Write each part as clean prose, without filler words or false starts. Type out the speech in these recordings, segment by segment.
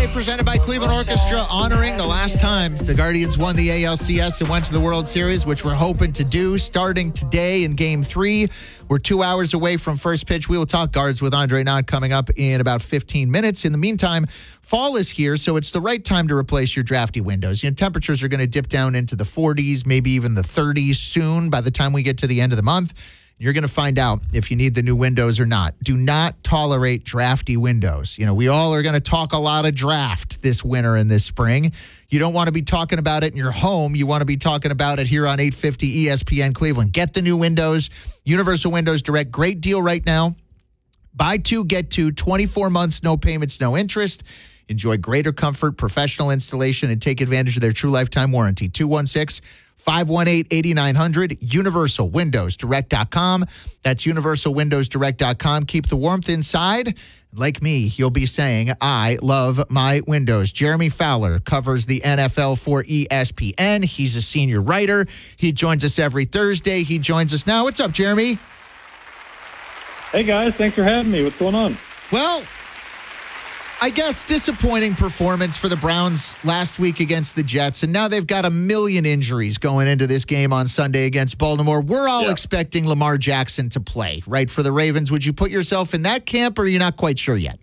presented by Cleveland Orchestra, honoring the last time the Guardians won the ALCS and went to the World Series, which we're hoping to do starting today in Game 3. We're 2 hours away from first pitch. We will talk Guards with Andre Knott coming up in about 15 minutes. In the meantime, fall is here, so it's the right time to replace your drafty windows. Temperatures are going to dip down into the 40s, maybe even the 30s soon by the time we get to the end of the month. You're going to find out if you need the new windows or not. Do not tolerate drafty windows. We all are going to talk a lot of draft this winter and this spring. You don't want to be talking about it in your home. You want to be talking about it here on 850 ESPN Cleveland. Get the new windows. Universal Windows Direct. Great deal right now. Buy two, get two, 24 months, no payments, no interest. Enjoy greater comfort, professional installation, and take advantage of their true lifetime warranty. 216-518-8900, universalwindowsdirect.com. That's universalwindowsdirect.com. Keep the warmth inside. Like me, you'll be saying, I love my windows. Jeremy Fowler covers the NFL for ESPN. He's a senior writer. He joins us every Thursday. He joins us now. What's up, Jeremy? Hey, guys. Thanks for having me. What's going on? Well, I guess disappointing performance for the Browns last week against the Jets, and now they've got a million injuries going into this game on Sunday against Baltimore. We're all expecting Lamar Jackson to play, right, for the Ravens. Would you put yourself in that camp, or are you not quite sure yet?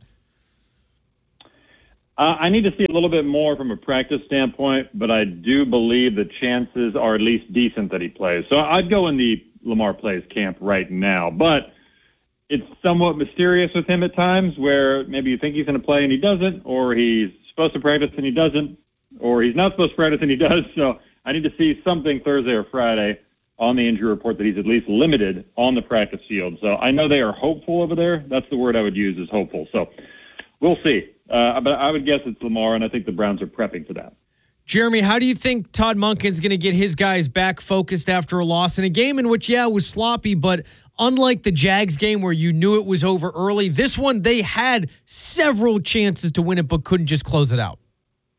I need to see a little bit more from a practice standpoint, but I do believe the chances are at least decent that he plays. So I'd go in the Lamar plays camp right now, but it's somewhat mysterious with him at times where maybe you think he's going to play and he doesn't, or he's supposed to practice and he doesn't, or he's not supposed to practice and he does. So I need to see something Thursday or Friday on the injury report that he's at least limited on the practice field. So I know they are hopeful over there. That's the word I would use, is hopeful. So we'll see. But I would guess it's Lamar, and I think the Browns are prepping for that. Jeremy, how do you think Todd Monken's going to get his guys back focused after a loss in a game in which, it was sloppy, but unlike the Jags game where you knew it was over early, this one they had several chances to win it but couldn't just close it out?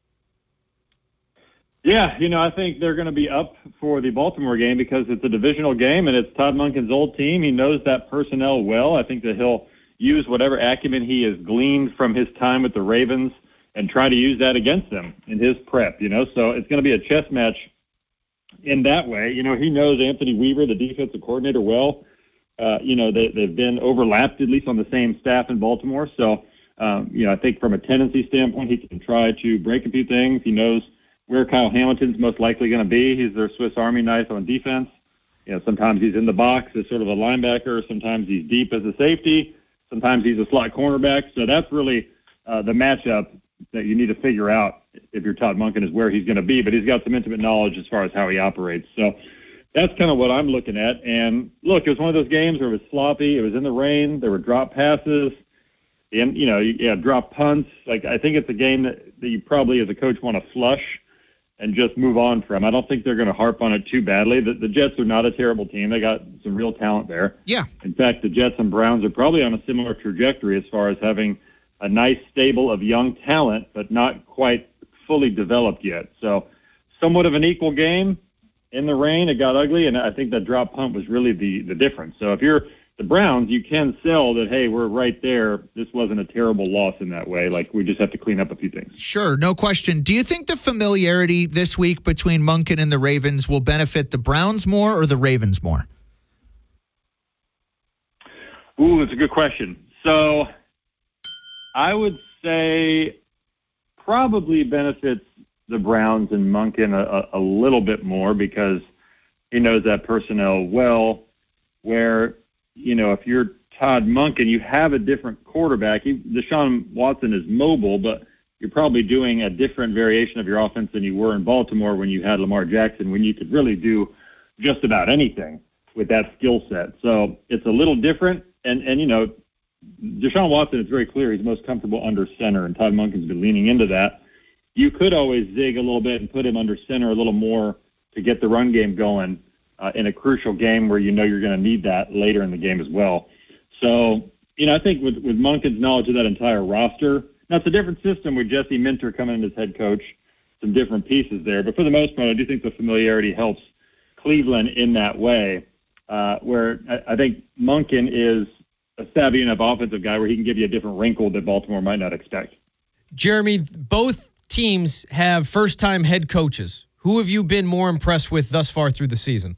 Yeah, I think they're going to be up for the Baltimore game because it's a divisional game and it's Todd Monken's old team. He knows that personnel well. I think that he'll use whatever acumen he has gleaned from his time with the Ravens and try to use that against them in his prep, So it's going to be a chess match in that way. He knows Anthony Weaver, the defensive coordinator, well. They've been overlapped, at least on the same staff in Baltimore. So, I think from a tendency standpoint, he can try to break a few things. He knows where Kyle Hamilton's most likely going to be. He's their Swiss Army knife on defense. Sometimes he's in the box as sort of a linebacker. Sometimes he's deep as a safety. Sometimes he's a slot cornerback. So that's really the matchup that you need to figure out if you're Todd Monken, is where he's going to be. But he's got some intimate knowledge as far as how he operates. So that's kind of what I'm looking at. And look, it was one of those games where it was sloppy. It was in the rain. There were drop passes. And, drop punts. I think it's a game that you probably as a coach want to flush and just move on from. I don't think they're going to harp on it too badly. The Jets are not a terrible team. They got some real talent there. Yeah. In fact, the Jets and Browns are probably on a similar trajectory as far as having a nice stable of young talent, but not quite fully developed yet. So somewhat of an equal game. In the rain, it got ugly, and I think that drop punt was really the difference. So if you're the Browns, you can sell that, hey, we're right there. This wasn't a terrible loss in that way. We just have to clean up a few things. Sure, no question. Do you think the familiarity this week between Monken and the Ravens will benefit the Browns more or the Ravens more? Ooh, that's a good question. So I would say probably benefits the Browns and Monken a little bit more because he knows that personnel well, where, if you're Todd Monken, you have a different quarterback. Deshaun Watson is mobile, but you're probably doing a different variation of your offense than you were in Baltimore when you had Lamar Jackson, when you could really do just about anything with that skill set. So it's a little different. And Deshaun Watson, it's very clear he's most comfortable under center, and Todd Monken's been leaning into that. You could always zig a little bit and put him under center a little more to get the run game going in a crucial game where you're going to need that later in the game as well. So, I think with Monken's knowledge of that entire roster, now it's a different system with Jesse Minter coming in as head coach, some different pieces there. But for the most part, I do think the familiarity helps Cleveland in that way, where I think Monken is a savvy enough offensive guy where he can give you a different wrinkle that Baltimore might not expect. Jeremy, both teams have first-time head coaches. Who have you been more impressed with thus far through the season?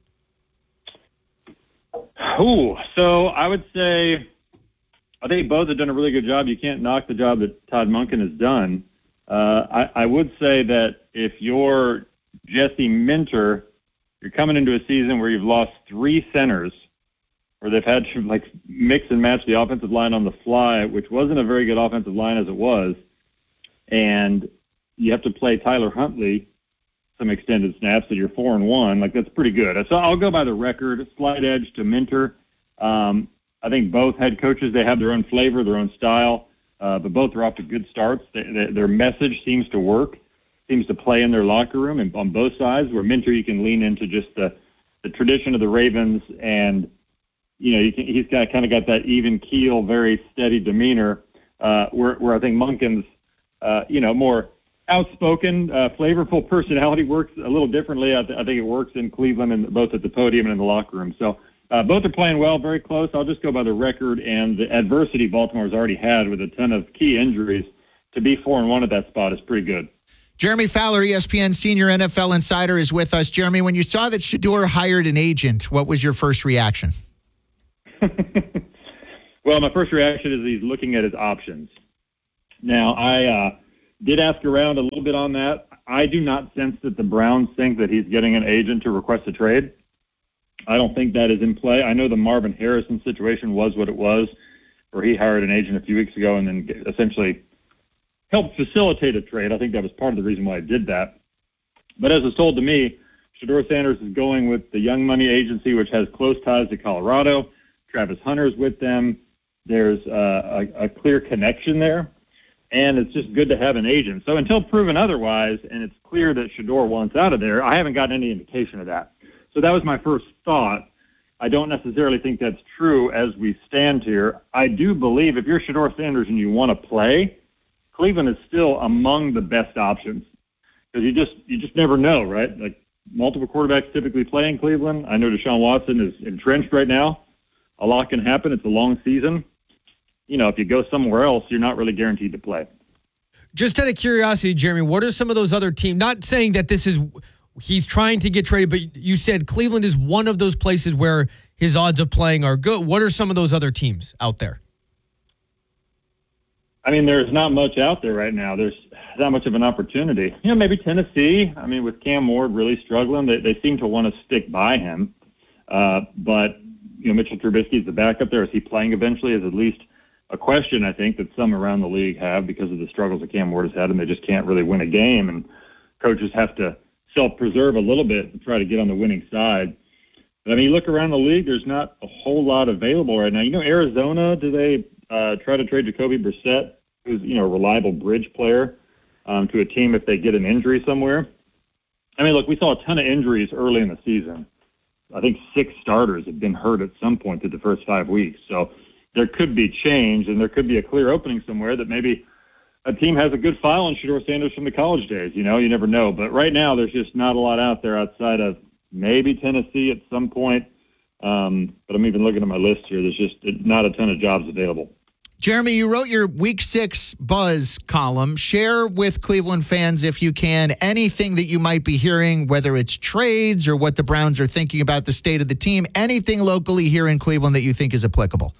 So I would say I think both have done a really good job. You can't knock the job that Todd Monken has done. I would say that if you're Jesse Minter, you're coming into a season where you've lost 3 centers, where they've had to mix and match the offensive line on the fly, which wasn't a very good offensive line as it was, and you have to play Tyler Huntley some extended snaps, that you're 4-1. That's pretty good. So I'll go by the record, slight edge to Minter. I think both head coaches, they have their own flavor, their own style, but both are off to good starts. Their message seems to work, seems to play in their locker room, and on both sides. Where Minter, you can lean into just the tradition of the Ravens, and he's kind of got that even keel, very steady demeanor. Where I think Monken's, more outspoken, flavorful personality works a little differently. I think it works in Cleveland, and both at the podium and in the locker room. So both are playing well, very close. I'll just go by the record and the adversity Baltimore's already had with a ton of key injuries. To be 4-1 at that spot is pretty good. Jeremy Fowler, ESPN senior NFL insider, is with us. Jeremy, when you saw that Shedeur hired an agent, what was your first reaction? Well, my first reaction is he's looking at his options. Now, I did ask around a little bit on that. I do not sense that the Browns think that he's getting an agent to request a trade. I don't think that is in play. I know the Marvin Harrison situation was what it was, where he hired an agent a few weeks ago and then essentially helped facilitate a trade. I think that was part of the reason why I did that. But as it's told to me, Shedeur Sanders is going with the Young Money Agency, which has close ties to Colorado. Travis Hunter's with them. There's a clear connection there. And it's just good to have an agent. So until proven otherwise, and it's clear that Shedeur wants out of there, I haven't gotten any indication of that. So that was my first thought. I don't necessarily think that's true as we stand here. I do believe if you're Shedeur Sanders and you want to play, Cleveland is still among the best options, because you just never know, right? Multiple quarterbacks typically play in Cleveland. I know Deshaun Watson is entrenched right now. A lot can happen. It's a long season. If you go somewhere else, you're not really guaranteed to play. Just out of curiosity, Jeremy, what are some of those other teams? Not saying that he's trying to get traded, but you said Cleveland is one of those places where his odds of playing are good. What are some of those other teams out there? I mean, there's not much out there right now. There's not much of an opportunity. Maybe Tennessee. I mean, with Cam Ward really struggling, they seem to want to stick by him. But Mitchell Trubisky's the backup there. Is he playing eventually? Is at least a question, I think, that some around the league have because of the struggles that Cam Ward has had, and they just can't really win a game, and coaches have to self-preserve a little bit and try to get on the winning side. But, I mean, you look around the league, there's not a whole lot available right now. Arizona, do they try to trade Jacoby Brissett, who's, a reliable bridge player, to a team if they get an injury somewhere? I mean, look, we saw a ton of injuries early in the season. I think 6 starters have been hurt at some point through the first 5 weeks. So there could be change, and there could be a clear opening somewhere that maybe a team has a good file on Shedeur Sanders from the college days. You never know. But right now, there's just not a lot out there outside of maybe Tennessee at some point. But I'm even looking at my list here. There's just not a ton of jobs available. Jeremy, you wrote your Week 6 Buzz column. Share with Cleveland fans, if you can, anything that you might be hearing, whether it's trades or what the Browns are thinking about the state of the team, anything locally here in Cleveland that you think is applicable.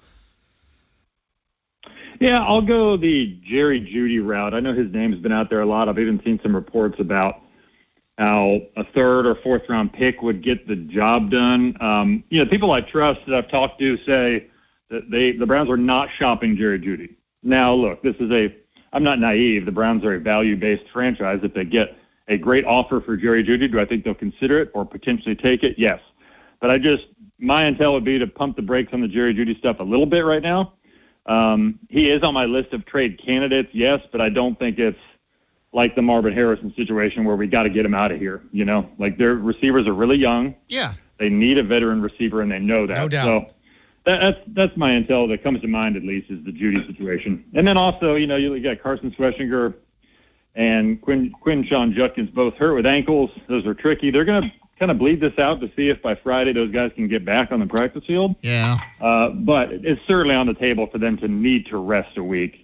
Yeah, I'll go the Jerry Jeudy route. I know his name's been out there a lot. I've even seen some reports about how a 3rd or 4th round pick would get the job done. People I trust that I've talked to say that the Browns are not shopping Jerry Jeudy. Now, look, I'm not naive. The Browns are a value-based franchise. If they get a great offer for Jerry Jeudy, do I think they'll consider it or potentially take it? Yes. But my intel would be to pump the brakes on the Jerry Jeudy stuff a little bit right now. He is on my list of trade candidates, yes, but I don't think it's like the Marvin Harrison situation where we got to get him out of here. Their receivers are really young. Yeah. They need a veteran receiver, and they know that. No doubt. So that's my intel that comes to mind, at least, is the Jeudy situation. And then also, you got Carson Schwarzenegger and Quinshon Judkins both hurt with ankles. Those are tricky. They're going to kind of bleed this out to see if by Friday those guys can get back on the practice field. Yeah. But it's certainly on the table for them to need to rest a week.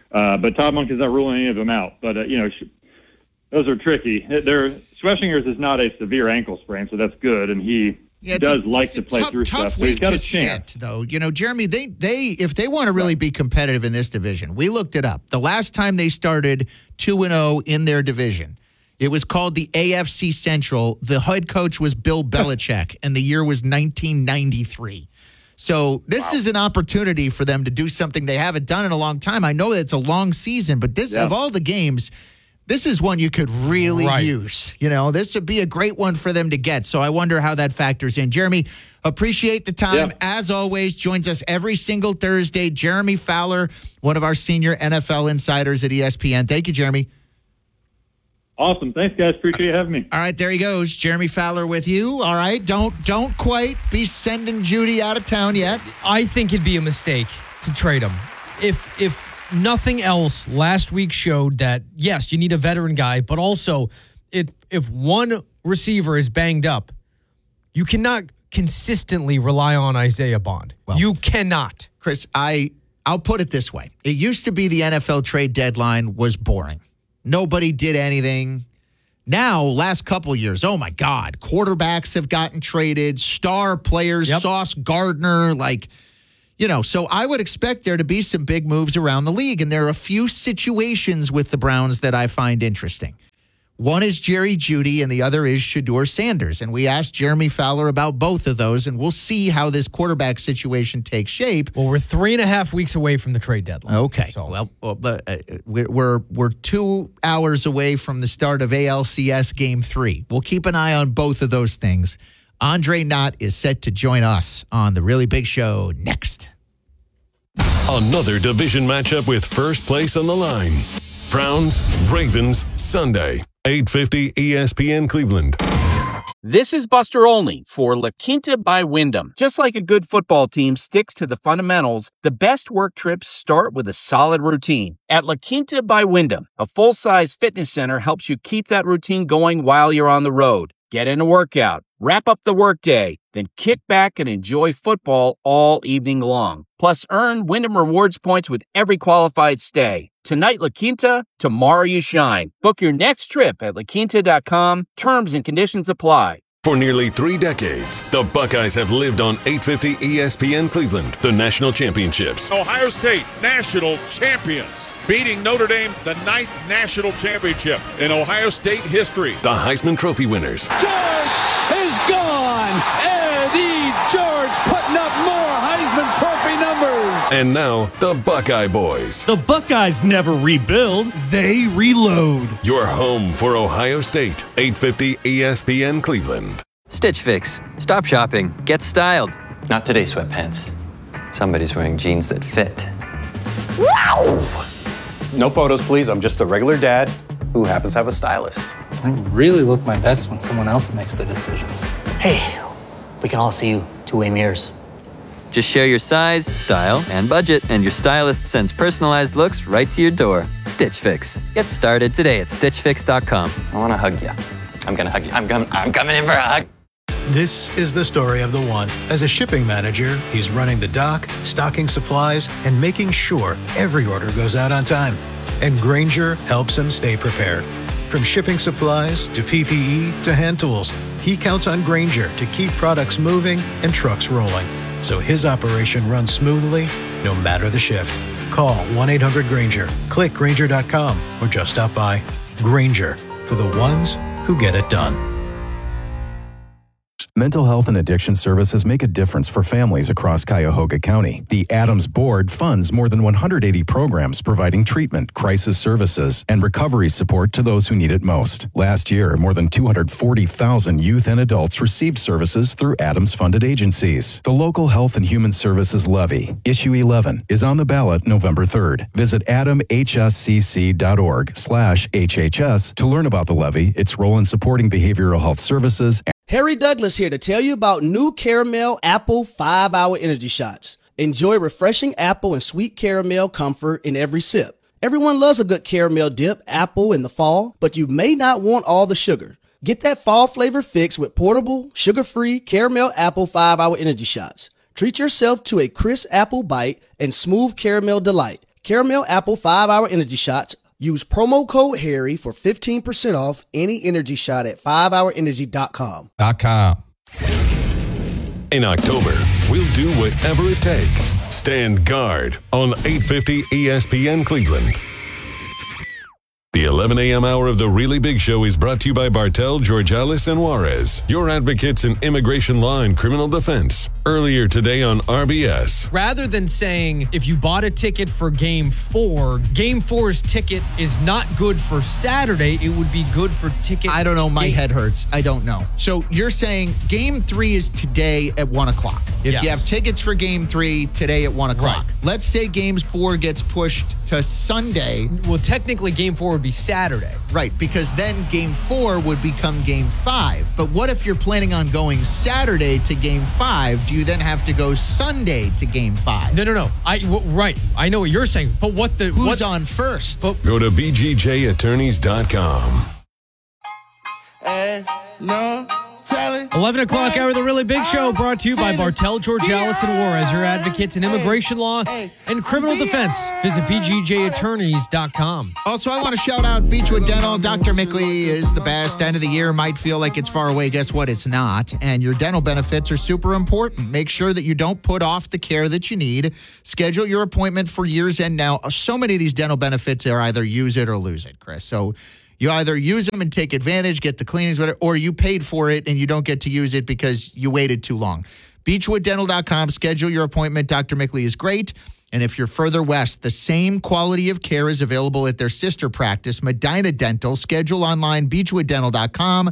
But Todd Monken's not ruling any of them out. But, those are tricky. Schwessinger's is not a severe ankle sprain, so that's good, and he does like to play through stuff. So he's got a chance. Though, Jeremy, they if they want to really be competitive in this division, we looked it up. The last time they started 2-0 in their division, it was called the AFC Central. The head coach was Bill Belichick, and the year was 1993. So this is an opportunity for them to do something they haven't done in a long time. I know that it's a long season, but this of all the games, this is one you could really use. This would be a great one for them to get. So I wonder how that factors in. Jeremy, appreciate the time. As always, joins us every single Thursday. Jeremy Fowler, one of our senior NFL insiders at ESPN. Thank you, Jeremy. Awesome. Thanks, guys. Appreciate you having me. All right, there he goes. Jeremy Fowler with you. All right, don't quite be sending Judy out of town yet. I think it'd be a mistake to trade him. If nothing else, last week showed that, yes, you need a veteran guy, but also if one receiver is banged up, you cannot consistently rely on Isaiah Bond. Well, you cannot. Chris, I'll put it this way. It used to be the NFL trade deadline was boring. Nobody did anything. Now, last couple of years, oh my God, quarterbacks have gotten traded, star players, Sauce Gardner, so I would expect there to be some big moves around the league, and there are a few situations with the Browns that I find interesting. One is Jerry Jeudy, and the other is Shedeur Sanders. And we asked Jeremy Fowler about both of those, and we'll see how this quarterback situation takes shape. Well, we're 3.5 weeks away from the trade deadline. Okay. So, we're 2 hours away from the start of ALCS Game 3. We'll keep an eye on both of those things. Andre Knott is set to join us on The Really Big Show next. Another division matchup with first place on the line. Browns, Ravens, Sunday, 8:50 ESPN Cleveland. This is Buster Olney for La Quinta by Wyndham. Just like a good football team sticks to the fundamentals, the best work trips start with a solid routine. At La Quinta by Wyndham, a full-size fitness center helps you keep that routine going while you're on the road. Get in a workout, wrap up the workday, then kick back and enjoy football all evening long. Plus, earn Wyndham Rewards points with every qualified stay. Tonight, La Quinta, tomorrow you shine. Book your next trip at laquinta.com. Terms and conditions apply. For nearly 3 decades, the Buckeyes have lived on 850 ESPN Cleveland, the national championships. Ohio State national champions, beating Notre Dame, the 9th national championship in Ohio State history. The Heisman Trophy winners. George is gone. Eddie George putting up more Heisman Trophy numbers. And now, the Buckeye Boys. The Buckeyes never rebuild, they reload. Your home for Ohio State, 850 ESPN Cleveland. Stitch Fix. Stop shopping. Get styled. Not today, sweatpants. Somebody's wearing jeans that fit. Wow! No photos, please. I'm just a regular dad who happens to have a stylist. I really look my best when someone else makes the decisions. Hey, we can all see you two-way mirrors. Just share your size, style, and budget, and your stylist sends personalized looks right to your door. Stitch Fix. Get started today at StitchFix.com. I want to hug you. I'm going to hug you. I'm coming in for a hug. This is the story of the one. As a shipping manager, he's running the dock, stocking supplies, and making sure every order goes out on time. And Grainger helps him stay prepared. From shipping supplies to PPE to hand tools, he counts on Grainger to keep products moving and trucks rolling, so his operation runs smoothly no matter the shift. Call 1-800-GRAINGER, click Grainger.com, or just stop by. Grainger, for the ones who get it done. Mental health and addiction services make a difference for families across Cuyahoga County. The Adams Board funds more than 180 programs providing treatment, crisis services, and recovery support to those who need it most. Last year, more than 240,000 youth and adults received services through Adams-funded agencies. The local Health and Human Services Levy, Issue 11, is on the ballot November 3rd. Visit adamhscc.org/HHS to learn about the levy, its role in supporting behavioral health services. Harry Douglas here to tell you about new Caramel Apple 5-Hour Energy Shots. Enjoy refreshing apple and sweet caramel comfort in every sip. Everyone loves a good caramel dip apple in the fall, but you may not want all the sugar. Get that fall flavor fix with portable, sugar-free Caramel Apple 5-Hour Energy Shots. Treat yourself to a crisp apple bite and smooth caramel delight. Caramel Apple 5-Hour Energy Shots. Use promo code Harry for 15% off any energy shot at 5hourenergy.com. In October, we'll do whatever it takes. Stand guard on 850 ESPN Cleveland. The 11 a.m. hour of The Really Big Show is brought to you by Bartel, Georgalis, and Juarez, your advocates in immigration law and criminal defense. Earlier today on RBS. Rather than saying if you bought a ticket for Game 4, Game 4's ticket is not good for Saturday, it would be good for ticket. I don't know. My head hurts. I don't know. So you're saying Game 3 is today at 1 o'clock. If you have tickets for Game 3 today at 1 o'clock. Right. Let's say Game 4 gets pushed to Sunday. Well, technically Game 4 would be Saturday. Right, because then Game 4 would become Game 5. But what if you're planning on going Saturday to Game 5? Do you then have to go Sunday to Game 5? No. Right. I know what you're saying. But who's on first? Go to bgjattorneys.com. 11 o'clock hour of The Really Big Show, brought to you by Bartel, Georgalis, and Juarez, your advocates in immigration law and criminal defense. Visit bgjattorneys.com. Also, I want to shout out Beechwood Dental. Dr. Mickley is the best. End of the year might feel like it's far away. Guess what? It's not. And your dental benefits are super important. Make sure that you don't put off the care that you need. Schedule your appointment for year's end now. So many of these dental benefits are either use it or lose it, Chris. So you either use them and take advantage, get the cleanings, whatever, or you paid for it and you don't get to use it because you waited too long. BeechwoodDental.com. Schedule your appointment. Dr. Mickley is great. And if you're further west, the same quality of care is available at their sister practice, Medina Dental. Schedule online, BeechwoodDental.com,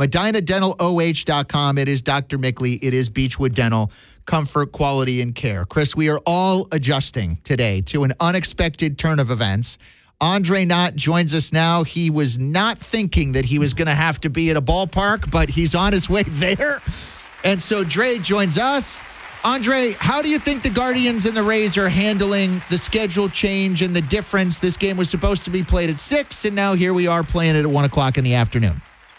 MedinaDentalOH.com. It is Dr. Mickley. It is Beechwood Dental. Comfort, quality, and care. Chris, we are all adjusting today to an unexpected turn of events. Andre Knott joins us now. He was not thinking that he was going to have to be at a ballpark, but he's on his way there. And so Dre joins us. Andre, how do you think the Guardians and the Rays are handling the schedule change and the difference? This game was supposed to be played at 6, and now here we are playing it at 1 o'clock in the afternoon.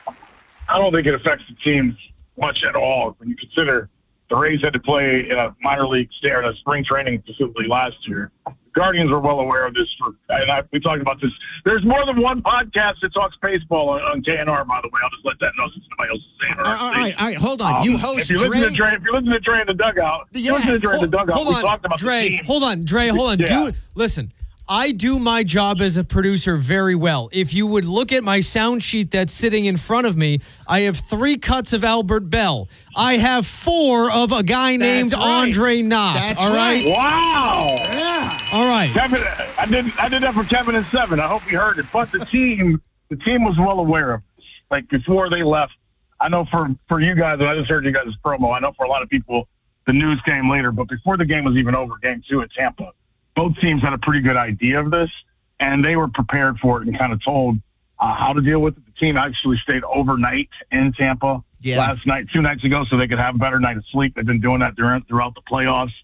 I don't think it affects the teams much at all. When you consider the Rays had to play in a minor league in a spring training facility last year. Guardians were well aware of this. We talked about this. There's more than one podcast that talks baseball on KNR, by the way. I'll just let that know since nobody else is saying it. All right, hold on. You host if you listen to Dre in the dugout, we talked about Dre, the team. Hold on. Yeah. Listen, I do my job as a producer very well. If you would look at my sound sheet that's sitting in front of me, I have 3 cuts of Albert Bell. I have 4 of a guy named Andre Knott. That's all right? Wow. Yeah. All right. Kevin, I did that for Kevin and 7. I hope you heard it. But the team was well aware of this. Like before they left, I know for you guys, and I just heard you guys' promo, I know for a lot of people the news came later, but before the game was even over, Game 2 at Tampa, both teams had a pretty good idea of this, and they were prepared for it and kind of told how to deal with it. The team actually stayed overnight in Tampa last night, 2 nights ago, so they could have a better night of sleep. They've been doing that throughout the playoffs.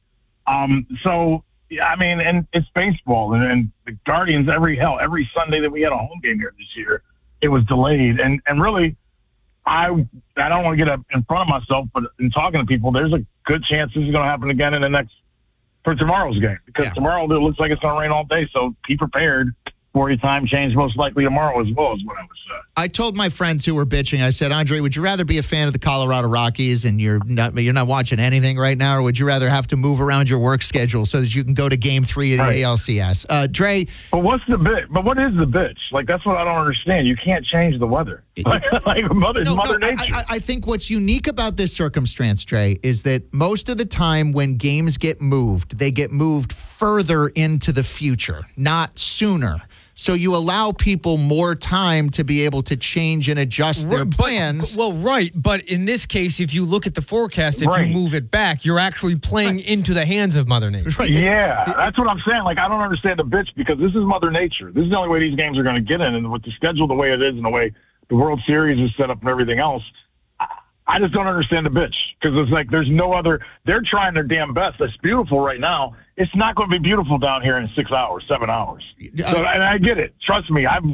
And it's baseball, and the Guardians, every Sunday that we had a home game here this year, it was delayed. And really, I don't want to get up in front of myself, but in talking to people, there's a good chance this is going to happen again for tomorrow's game, because tomorrow it looks like it's going to rain all day. So be prepared for a time change, most likely tomorrow as well, is what I would say. I told my friends who were bitching, I said, Andre, would you rather be a fan of the Colorado Rockies and you're not watching anything right now, or would you rather have to move around your work schedule so that you can go to Game 3 of the ALCS? Dre. But what is the bitch? Like, that's what I don't understand. You can't change the weather. Mother Nature. I think what's unique about this circumstance, Dre, is that most of the time when games get moved, they get moved further into the future, not sooner. So you allow people more time to be able to change and adjust their plans. But in this case, if you look at the forecast, if you move it back, you're actually playing into the hands of Mother Nature. Right. Yeah, that's what I'm saying. Like, I don't understand the bitch, because this is Mother Nature. This is the only way these games are going to get in, and with the schedule the way it is and the way the World Series is set up and everything else, I just don't understand the bitch, because it's like there's no other. They're trying their damn best. It's beautiful right now. It's not going to be beautiful down here in 6 hours, 7 hours. So, and I get it. Trust me. I know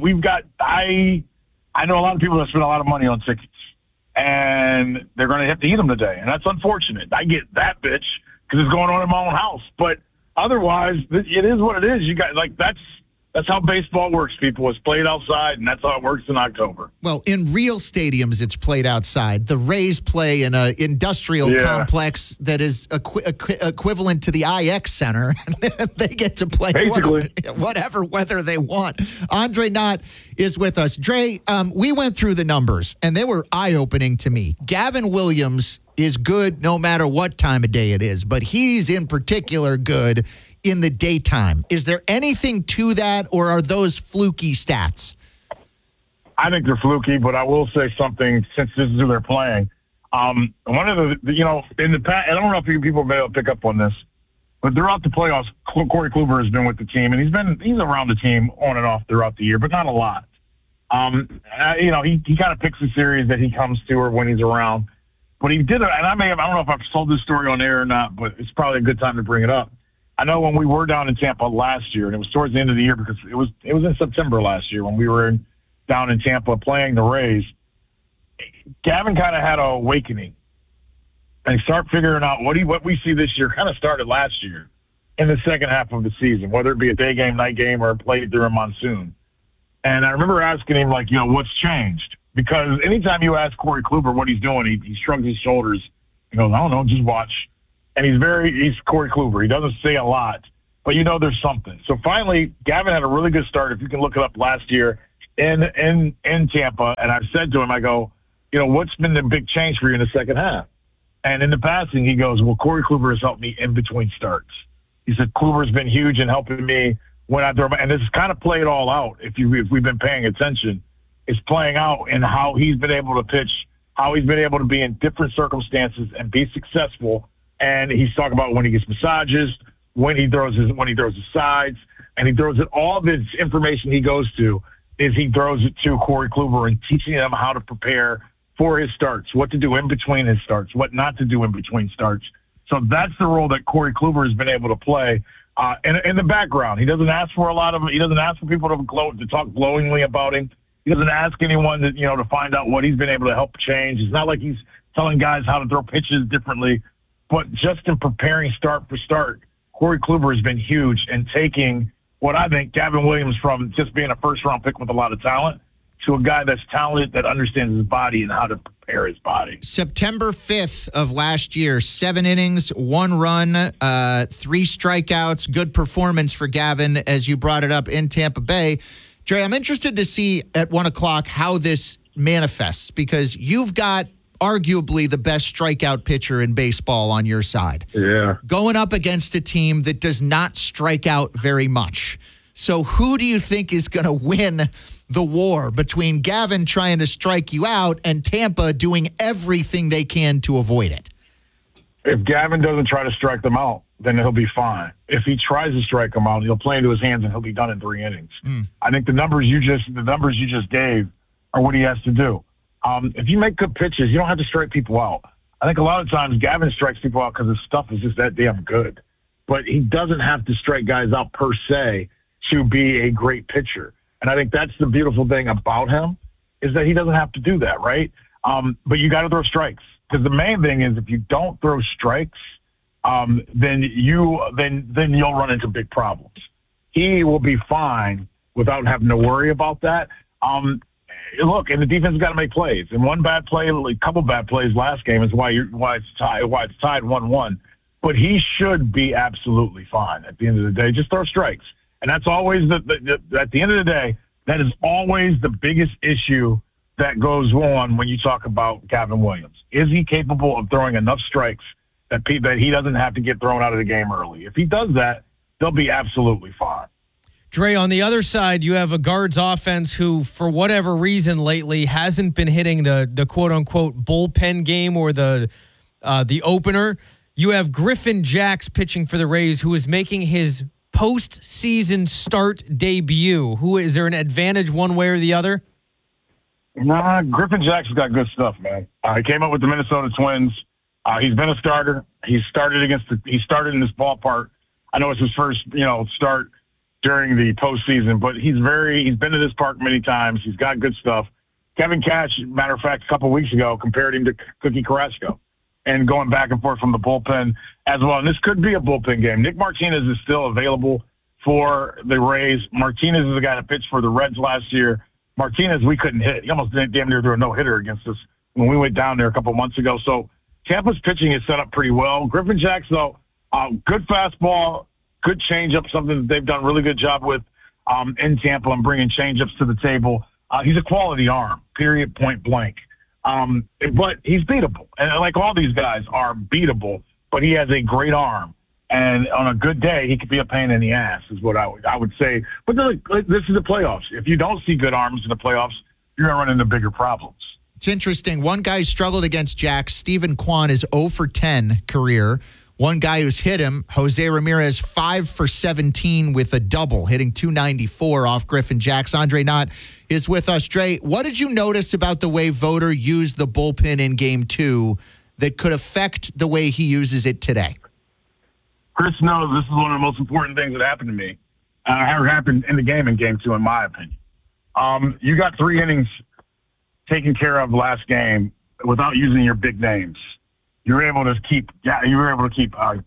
a lot of people that spend a lot of money on tickets, and they're going to have to eat them today, and that's unfortunate. I get that, bitch, because it's going on in my own house. But otherwise, it is what it is. You got that's how baseball works, people. It's played outside, and that's how it works in October. Well, in real stadiums, it's played outside. The Rays play in an industrial complex that is equivalent to the IX Center. They get to play whatever weather they want. Andre Knott is with us. Dre, we went through the numbers, and they were eye-opening to me. Gavin Williams is good no matter what time of day it is, but he's in particular good in the daytime. Is there anything to that, or are those fluky stats? I think they're fluky, but I will say something since this is who they're playing. One of in the past, I don't know if people have been able to pick up on this, but throughout the playoffs, Corey Kluber has been with the team, and he's around the team on and off throughout the year, but not a lot. He kind of picks the series that he comes to or when he's around. But he did, and I don't know if I've told this story on air or not, but it's probably a good time to bring it up. I know when we were down in Tampa last year, and it was towards the end of the year because it was in September last year when we were down in Tampa playing the Rays, Gavin kind of had an awakening. And he started figuring out what we see this year kind of started last year in the second half of the season, whether it be a day game, night game, or played during monsoon. And I remember asking him, what's changed? Because anytime you ask Corey Kluber what he's doing, he shrugs his shoulders and goes, I don't know, just watch. And he's Corey Kluber. He doesn't say a lot, but there's something. So finally, Gavin had a really good start. If you can look it up last year in Tampa, and I've said to him, I go, what's been the big change for you in the second half? And in the passing, he goes, well, Corey Kluber has helped me in between starts. He said, Kluber's been huge in helping me when I throw. And this is kind of played all out. If we've been paying attention, it's playing out in how he's been able to pitch, how he's been able to be in different circumstances and be successful. And he's talking about when he gets massages, when he throws his sides, and he throws it. All of his information he goes to is he throws it to Corey Kluber and teaching him how to prepare for his starts, what to do in between his starts, what not to do in between starts. So that's the role that Corey Kluber has been able to play in the background. He doesn't ask for he doesn't ask for people to talk glowingly about him. He doesn't ask anyone to find out what he's been able to help change. It's not like he's telling guys how to throw pitches differently. But just in preparing start for start, Corey Kluber has been huge in taking what I think Gavin Williams from just being a first-round pick with a lot of talent to a guy that's talented, that understands his body and how to prepare his body. September 5th of last year, 7 innings, 1 run, 3 strikeouts. Good performance for Gavin, as you brought it up in Tampa Bay. Dre, I'm interested to see at 1 o'clock how this manifests, because you've got arguably the best strikeout pitcher in baseball on your side. Yeah. Going up against a team that does not strike out very much. So who do you think is going to win the war between Gavin trying to strike you out and Tampa doing everything they can to avoid it? If Gavin doesn't try to strike them out, then he'll be fine. If he tries to strike them out, he'll play into his hands and he'll be done in 3 innings. I think the numbers you just gave are what he has to do. If you make good pitches, you don't have to strike people out. I think a lot of times Gavin strikes people out because his stuff is just that damn good. But he doesn't have to strike guys out per se to be a great pitcher. And I think that's the beautiful thing about him, is that he doesn't have to do that, right? But you got to throw strikes. Because the main thing is, if you don't throw strikes, then you'll run into big problems. He will be fine without having to worry about that. Look, and the defense has got to make plays. And one bad play, a couple bad plays last game is why it's tied 1-1. But he should be absolutely fine at the end of the day. Just throw strikes, and that's always at the end of the day. That is always the biggest issue that goes on when you talk about Gavin Williams. Is he capable of throwing enough strikes that he doesn't have to get thrown out of the game early? If he does that, they'll be absolutely fine. Dre, on the other side, you have a Guards offense who, for whatever reason lately, hasn't been hitting the quote-unquote bullpen game or the opener. You have Griffin Jax pitching for the Rays, who is making his postseason start debut. Is there an advantage one way or the other? Nah, Griffin Jax has got good stuff, man. He came up with the Minnesota Twins. He's been a starter. He started in this ballpark. I know it's his first, start during the postseason, but he's been to this park many times. He's got good stuff. Kevin Cash, matter of fact, a couple of weeks ago, compared him to Cookie Carrasco. and going back and forth from the bullpen as well. And this could be a bullpen game. Nick Martinez is still available for the Rays. Martinez is the guy that pitched for the Reds last year. Martinez, we couldn't hit. He almost damn near threw a no-hitter against us when we went down there a couple months ago. So Tampa's pitching is set up pretty well. Griffin Jax, though, good fastball, good changeup, something that they've done a really good job with in Tampa and bringing changeups to the table. He's a quality arm, period, point blank. But he's beatable. And like all these guys are beatable, but he has a great arm. And on a good day, he could be a pain in the ass, is what I would say. But this is the playoffs. If you don't see good arms in the playoffs, you're going to run into bigger problems. It's interesting. One guy struggled against Jax. Stephen Kwan is 0 for 10 career. One guy who's hit him, Jose Ramirez, 5 for 17 with a double, hitting .294 off Griffin Jax. Andre Knott is with us. Dre, what did you notice about the way Voter used the bullpen in Game 2 that could affect the way he uses it today? Chris knows this is one of the most important things that happened to me. Happened in the game in Game 2, in my opinion. You got 3 innings taken care of last game without using your big names. You were able to keep Gaddis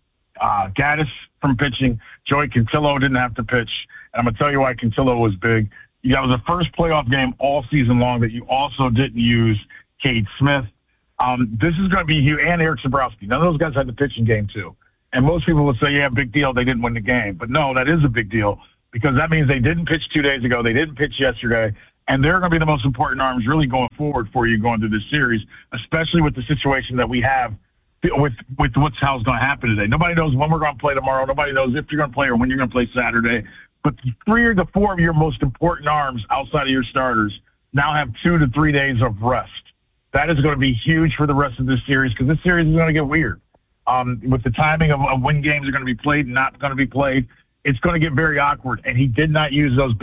from pitching. Joey Cantillo didn't have to pitch. And I'm going to tell you why Cantillo was big. That was the first playoff game all season long that you also didn't use Cade Smith. This is going to be you and Eric Sabrowski. None of those guys had to pitch in Game 2. And most people would say, yeah, big deal, they didn't win the game. But no, that is a big deal because that means they didn't pitch 2 days ago. They didn't pitch yesterday. And they're going to be the most important arms really going forward for you going through this series, especially with the situation that we have with how's going to happen today. Nobody knows when we're going to play tomorrow. Nobody knows if you're going to play or when you're going to play Saturday. But 3 or 4 of your most important arms outside of your starters now have 2 to 3 days of rest. That is going to be huge for the rest of this series because this series is going to get weird. With the timing of when games are going to be played and not going to be played, it's going to get very awkward. And he did not use those